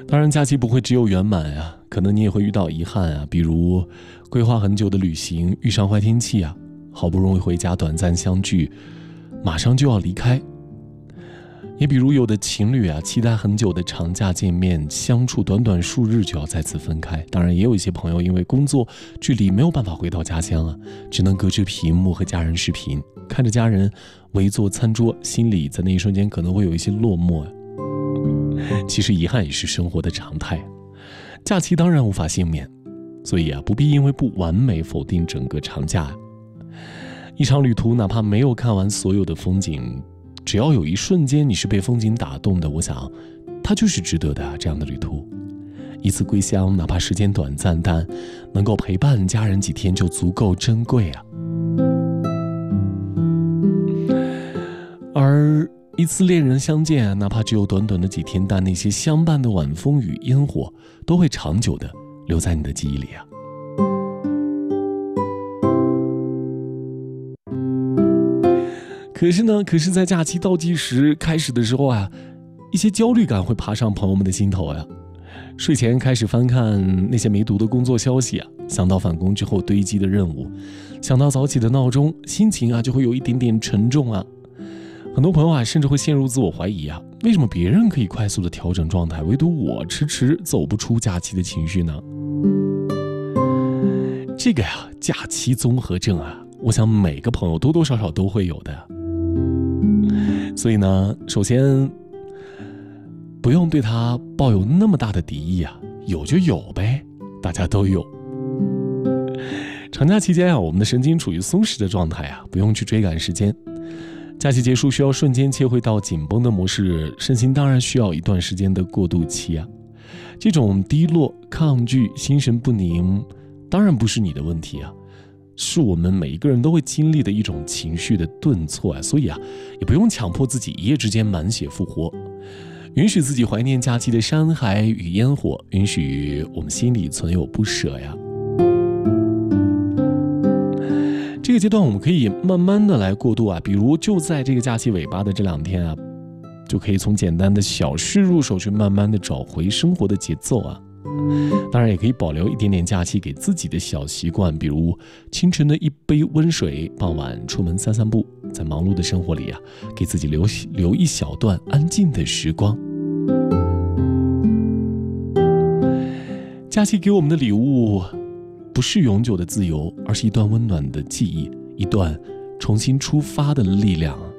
当然假期不会只有圆满啊，可能你也会遇到遗憾啊，比如规划很久的旅行遇上坏天气啊，好不容易回家短暂相聚，马上就要离开。也比如有的情侣啊，期待很久的长假见面相处，短短数日就要再次分开。当然也有一些朋友因为工作距离没有办法回到家乡啊，只能隔着屏幕和家人视频，看着家人围坐餐桌，心里在那一瞬间可能会有一些落寞。其实遗憾也是生活的常态，假期当然无法幸免，所以不必因为不完美否定整个长假。一场旅途哪怕没有看完所有的风景，只要有一瞬间你是被风景打动的，我想它就是值得的这样的旅途。一次归乡，哪怕时间短暂，但能够陪伴家人几天就足够珍贵啊。而一次恋人相见，哪怕只有短短的几天，但那些相伴的晚风与烟火都会长久的留在你的记忆里啊。可是在假期倒计时开始的时候啊，一些焦虑感会爬上朋友们的心头呀。睡前开始翻看那些没读的工作消息啊，想到返工之后堆积的任务，想到早起的闹钟，心情就会有一点点沉重啊。很多朋友甚至会陷入自我怀疑啊，为什么别人可以快速的调整状态，唯独我迟迟走不出假期的情绪呢？这个假期综合症我想每个朋友多多少少都会有的。所以呢，首先不用对他抱有那么大的敌意有就有呗，大家都有。长假期间我们的神经处于松弛的状态不用去追赶时间。假期结束需要瞬间切回到紧绷的模式，身心当然需要一段时间的过渡期这种低落、抗拒、心神不宁，当然不是你的问题是我们每一个人都会经历的一种情绪的顿挫所以也不用强迫自己一夜之间满血复活，允许自己怀念假期的山海与烟火，允许我们心里存有不舍这个阶段我们可以慢慢的来过渡比如就在这个假期尾巴的这2天就可以从简单的小事入手，去慢慢的找回生活的节奏当然也可以保留一点点假期给自己的小习惯，比如清晨的一杯温水，傍晚出门散散步，在忙碌的生活里给自己留一小段安静的时光。假期给我们的礼物不是永久的自由，而是一段温暖的记忆，一段重新出发的力量